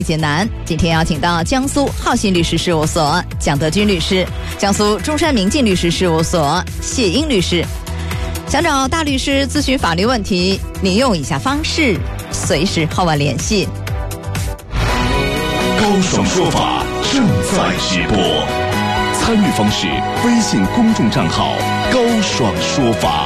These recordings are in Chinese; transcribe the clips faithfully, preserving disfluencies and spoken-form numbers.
解难。今天邀请到江苏浩信律师事务所蒋德军律师，江苏中山明镜律师事务所谢英律师。想找大律师咨询法律问题，您用以下方式随时和我联系。 高爽说法正在直播，参与方式微信公众账号高爽说法，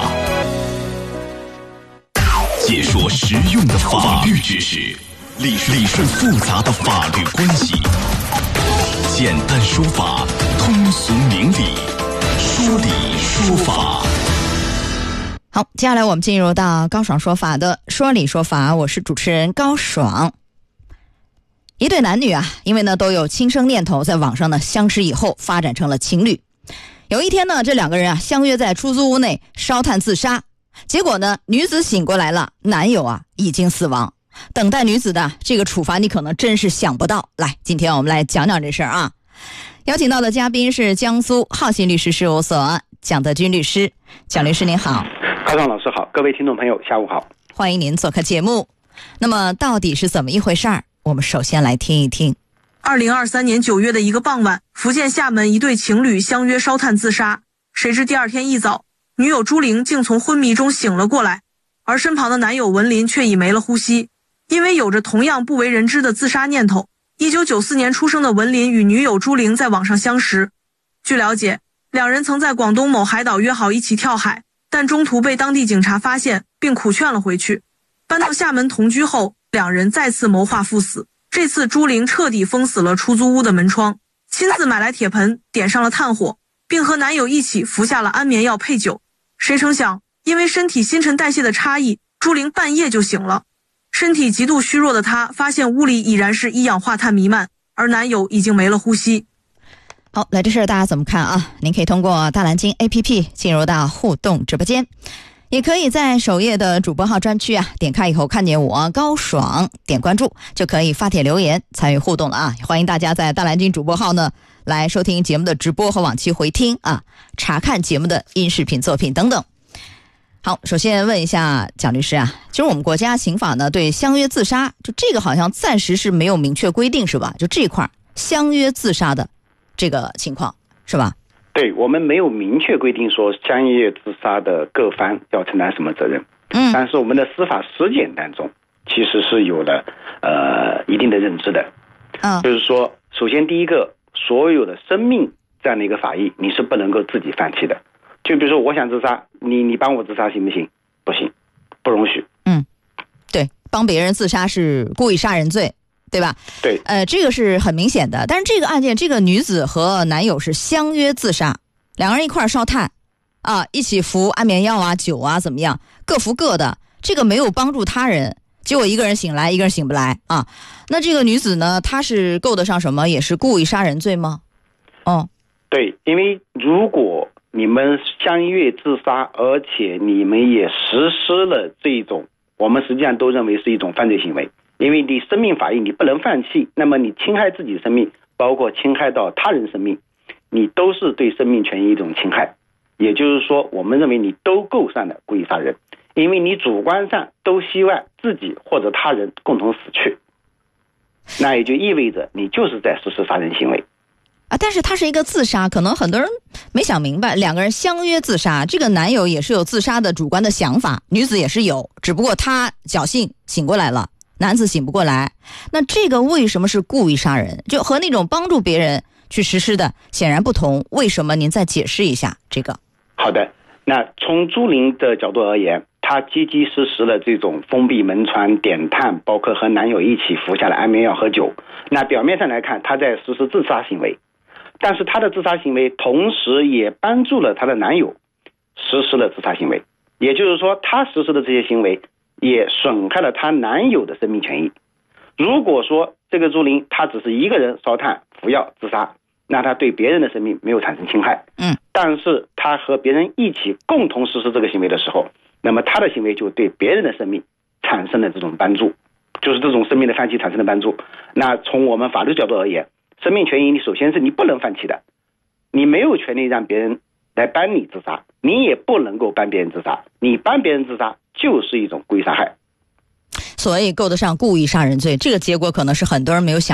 解说实用的法律知识，理理顺复杂的法律关系，简单说法，通俗明理，说理说法。 好，接下来我们进入到高爽说法的说理说法，我是主持人高爽。一对男女啊，因为呢都有轻生念头，在网上呢相识以后发展成了情侣。有一天呢，这两个人啊相约在出租屋内烧炭自杀，结果呢女子醒过来了，男友啊已经死亡。等待女子的这个处罚你可能真是想不到。来，今天我们来讲讲这事儿啊。邀请到的嘉宾是江苏浩信律师事务所蒋德军律师。蒋律师您好。 高爽老师好，各位听众朋友下午好， 欢迎您做客节目。那么到底是怎么一回事儿？我们首先来听一听。 二零二三年九月的一个傍晚，福建厦门一对情侣相约烧炭自杀，谁知第二天一早，女友朱玲竟从昏迷中醒了过来，而身旁的男友文林却已没了呼吸。因为有着同样不为人知的自杀念头，一九九四年出生的文林与女友朱玲在网上相识。据了解，两人曾在广东某海岛约好一起跳海，但中途被当地警察发现并苦劝了回去。搬到厦门同居后，两人再次谋划赴死。这次朱玲彻底封死了出租屋的门窗，亲自买来铁盆点上了炭火，并和男友一起服下了安眠药配酒。谁成想，因为身体新陈代谢的差异，朱玲半夜就醒了。身体极度虚弱的她发现屋里已然是一氧化碳弥漫，而男友已经没了呼吸。 好，来这事儿大家怎么看啊？您可以通过大蓝鲸 A P P 进入到互动直播间，也可以在首页的主播号专区啊，点开以后看见我高爽，点关注就可以发帖留言参与互动了啊！欢迎大家在大蓝鲸主播号呢来收听节目的直播和往期回听啊，查看节目的音视频作品等等。好，首先问一下蒋律师啊，其实我们国家刑法呢对相约自杀，就这个好像暂时是没有明确规定是吧？就这一块相约自杀的这个情况是吧？ 对，我们没有明确规定说相约自杀的各方要承担什么责任， 嗯， 但是我们的司法实践当中其实是有了呃一定的认知的， 嗯， 就是说，首先第一个，所有的生命这样的一个法益，你是不能够自己放弃的。就比如说，我想自杀，你你帮我自杀行不行？不行，不容许。 嗯，对，帮别人自杀是故意杀人罪，对吧？ 对， 呃，这个是很明显的。但是这个案件，这个女子和男友是相约自杀，两个人一块烧炭，啊，一起服安眠药啊、酒啊，怎么样？各服各的，这个没有帮助他人，结果一个人醒来，一个人醒不来啊。那这个女子呢，她是够得上什么？也是故意杀人罪吗？哦， 对，因为如果你们相约自杀，而且你们也实施了这种，我们实际上都认为是一种犯罪行为。因为你生命法益你不能放弃，那么你侵害自己生命，包括侵害到他人生命，你都是对生命权益一种侵害。也就是说，我们认为你都构上了故意杀人，因为你主观上都希望自己或者他人共同死去，那也就意味着你就是在实施杀人行为。 啊，但是他是一个自杀，可能很多人没想明白，两个人相约自杀，这个男友也是有自杀的主观的想法，女子也是有，只不过他侥幸醒过来了，男子醒不过来。那这个为什么是故意杀人？就和那种帮助别人去实施的显然不同，为什么您再解释一下这个？ 好的，那从朱玲的角度而言，她积极实施了这种封闭门窗、点炭，包括和男友一起服下了安眠药喝酒。那表面上来看，她在实施自杀行为，但是她的自杀行为同时也帮助了她的男友实施了自杀行为，也就是说，她实施的这些行为也损害了她男友的生命权益。如果说这个朱玲她只是一个人烧炭服药自杀，那她对别人的生命没有产生侵害， 嗯， 但是她和别人一起共同实施这个行为的时候，那么她的行为就对别人的生命产生了这种帮助，就是这种生命的放弃产生的帮助。那从我们法律角度而言，生命权益你首先是你不能放弃的，你没有权利让别人来帮你自杀，你也不能够帮别人自杀，你帮别人自杀就是一种故意杀害。 所以够得上故意杀人罪。这个结果可能是很多人没有想